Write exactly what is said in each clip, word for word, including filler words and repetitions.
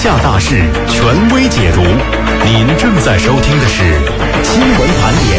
下大事，权威解读。您正在收听的是新闻盘点。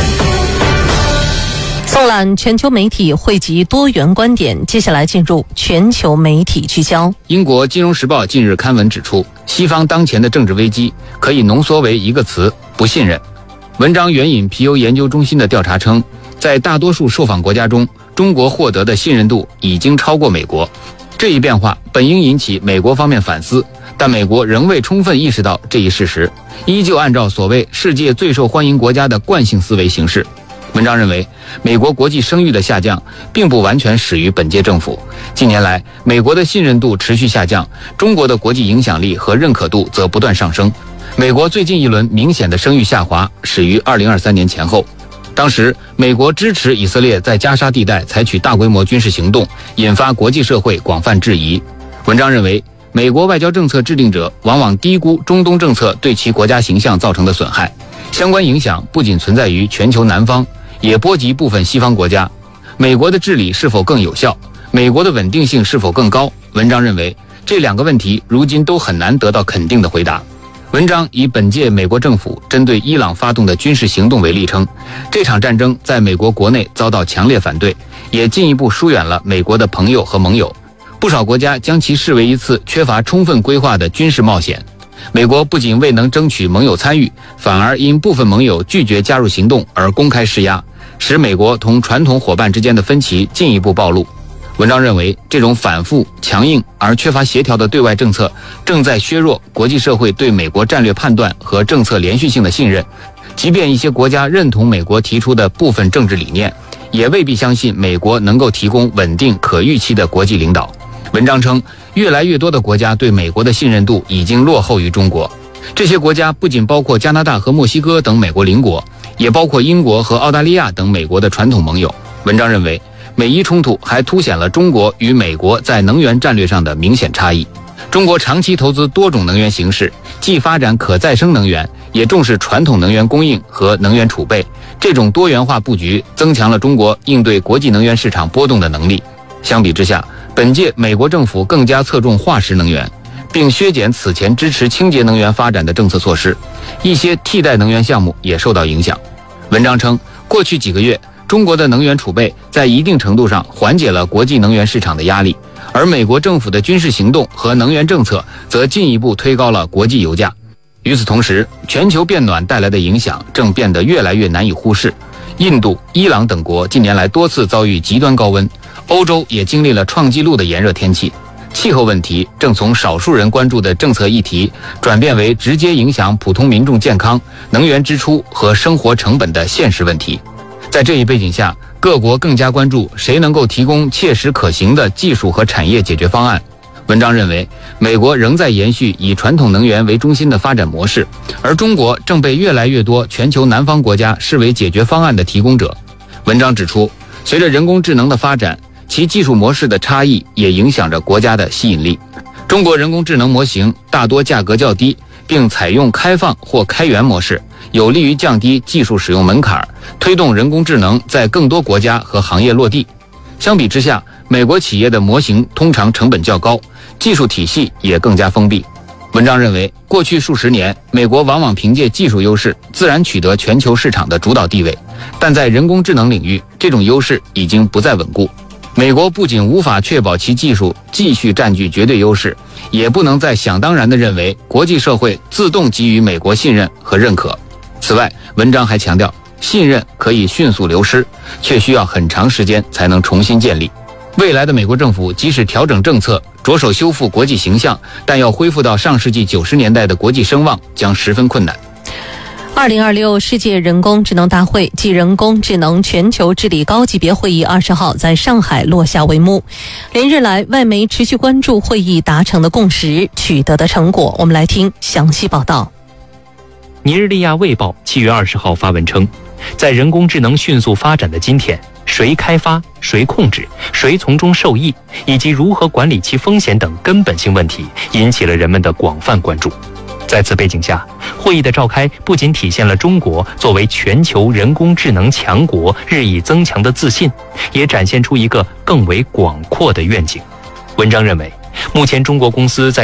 纵览全球媒体，汇集多元观点。接下来进入全球媒体聚焦。 英国《金融时报》近日刊文指出，西方当前的政治危机可以浓缩为一个词：不信任。文章援引皮尤研究中心的调查称，在大多数受访国家中，中国获得的信任度已经超过美国。这一变化本应引起美国方面反思，但美国仍未充分意识到这一事实，依旧按照所谓世界最受欢迎国家的惯性思维行事。文章认为，美国国际声誉的下降并不完全始于本届政府。近年来，美国的信任度持续下降，中国的国际影响力和认可度则不断上升。美国最近一轮明显的声誉下滑始于二零二三年前后，当时美国支持以色列在加沙地带采取大规模军事行动，引发国际社会广泛质疑。文章认为，美国外交政策制定者往往低估中东政策对其国家形象造成的损害，相关影响不仅存在于全球南方，也波及部分西方国家。美国的治理是否更有效？美国的稳定性是否更高？文章认为，这两个问题如今都很难得到肯定的回答。文章以本届美国政府针对伊朗发动的军事行动为例称，这场战争在美国国内遭到强烈反对，也进一步疏远了美国的朋友和盟友。不少国家将其视为一次缺乏充分规划的军事冒险。美国不仅未能争取盟友参与，反而因部分盟友拒绝加入行动而公开施压，使美国同传统伙伴之间的分歧进一步暴露。文章认为，这种反复、强硬而缺乏协调的对外政策正在削弱国际社会对美国战略判断和政策连续性的信任。即便一些国家认同美国提出的部分政治理念，也未必相信美国能够提供稳定可预期的国际领导。文章称，越来越多的国家对美国的信任度已经落后于中国。这些国家不仅包括加拿大和墨西哥等美国邻国，也包括英国和澳大利亚等美国的传统盟友。文章认为，美伊冲突还凸显了中国与美国在能源战略上的明显差异。中国长期投资多种能源形式，既发展可再生能源，也重视传统能源供应和能源储备。这种多元化布局增强了中国应对国际能源市场波动的能力。相比之下，本届美国政府更加侧重化石能源，并削减此前支持清洁能源发展的政策措施，一些替代能源项目也受到影响。文章称，过去几个月，中国的能源储备在一定程度上缓解了国际能源市场的压力，而美国政府的军事行动和能源政策则进一步推高了国际油价。与此同时，全球变暖带来的影响正变得越来越难以忽视。印度、伊朗等国近年来多次遭遇极端高温，欧洲也经历了创纪录的炎热天气。气候问题正从少数人关注的政策议题转变为直接影响普通民众健康、能源支出和生活成本的现实问题。在这一背景下，各国更加关注谁能够提供切实可行的技术和产业解决方案。文章认为，美国仍在延续以传统能源为中心的发展模式，而中国正被越来越多全球南方国家视为解决方案的提供者。文章指出，随着人工智能的发展，其技术模式的差异也影响着国家的吸引力。中国人工智能模型大多价格较低，并采用开放或开源模式，有利于降低技术使用门槛，推动人工智能在更多国家和行业落地。相比之下，美国企业的模型通常成本较高，技术体系也更加封闭。文章认为，过去数十年，美国往往凭借技术优势自然取得全球市场的主导地位，但在人工智能领域，这种优势已经不再稳固。美国不仅无法确保其技术继续占据绝对优势，也不能再想当然地认为国际社会自动给予美国信任和认可。此外，文章还强调，信任可以迅速流失，却需要很长时间才能重新建立。未来的美国政府即使调整政策，着手修复国际形象，但要恢复到上世纪九十年代的国际声望将十分困难。 二零二六世界人工智能大会暨人工智能全球治理高级别会议二十号在上海落下帷幕。连日来，外媒持续关注会议达成的共识、取得的成果。我们来听详细报道。 尼日利亚卫报七月二十号发文称，在人工智能迅速发展的今天，谁开发、谁控制、谁从中受益，以及如何管理其风险等根本性问题，引起了人们的广泛关注。在此背景下，会议的召开不仅体现了中国作为全球人工智能强国日益增强的自信，也展现出一个更为广阔的愿景。文章认为，目前中国公司在